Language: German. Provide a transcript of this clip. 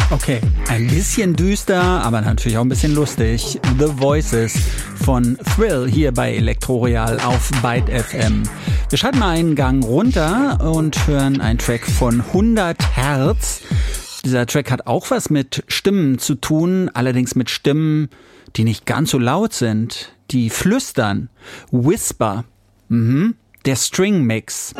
Okay, ein bisschen düster, aber natürlich auch ein bisschen lustig. The Voices von Thrill hier bei Elektroreal auf Byte FM. Wir schalten mal einen Gang runter und hören einen Track von 100 Hertz. Dieser Track hat auch was mit Stimmen zu tun, allerdings mit Stimmen, die nicht ganz so laut sind, die flüstern. Whisper. Der String Mix.